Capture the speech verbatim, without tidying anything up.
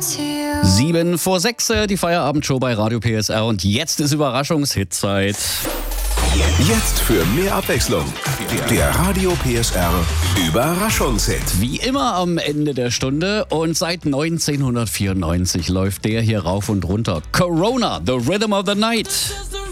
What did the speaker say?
Sieben vor sechs, äh, die Feierabendshow bei Radio P S R und jetzt ist Überraschungshitzeit. Jetzt für mehr Abwechslung. Der Radio P S R Überraschungshit. Wie immer am Ende der Stunde und seit neunzehnhundertvierundneunzig läuft der hier rauf und runter. Corona, The Rhythm of the Night.